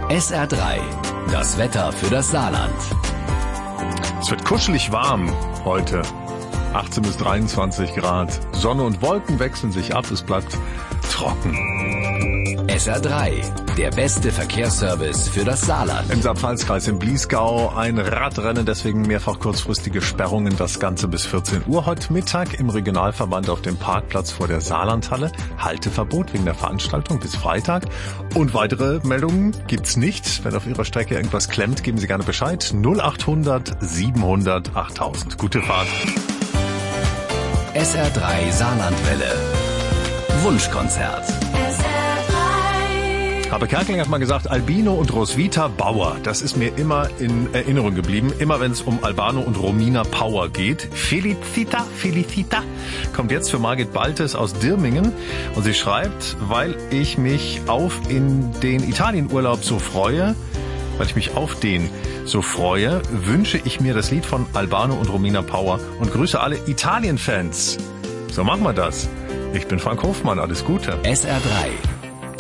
SR3, das Wetter für das Saarland. Es wird kuschelig warm heute. 18 bis 23 Grad. Sonne und Wolken wechseln sich ab. Es bleibt trocken. SR3, der beste Verkehrsservice für das Saarland. Im Saarpfalzkreis im Bliesgau ein Radrennen, deswegen mehrfach kurzfristige Sperrungen. Das Ganze bis 14 Uhr. Heute Mittag im Regionalverband auf dem Parkplatz vor der Saarlandhalle. Halteverbot wegen der Veranstaltung bis Freitag. Und weitere Meldungen gibt's nicht. Wenn auf Ihrer Strecke irgendwas klemmt, geben Sie gerne Bescheid. 0800 700 8000. Gute Fahrt. SR3 Saarlandwelle. Wunschkonzert. Habe Kerkeling hat mal gesagt, Albino und Roswitha Bauer. Das ist mir immer in Erinnerung geblieben. Immer wenn es um Albano und Romina Power geht. Felicita kommt jetzt für Margit Baltes aus Dirmingen. Und sie schreibt, weil ich mich auf den Italienurlaub so freue, wünsche ich mir das Lied von Albano und Romina Power und grüße alle Italien-Fans. So machen wir das. Ich bin Frank Hofmann, alles Gute. SR3